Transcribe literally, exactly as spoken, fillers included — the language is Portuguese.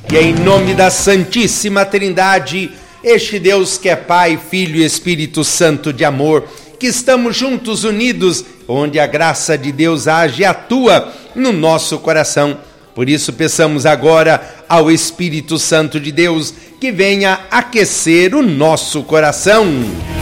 E é em nome da Santíssima Trindade, este Deus que é Pai, Filho e Espírito Santo de amor, que estamos juntos, unidos, onde a graça de Deus age e atua no nosso coração. Por isso peçamos agora ao Espírito Santo de Deus que venha aquecer o nosso coração.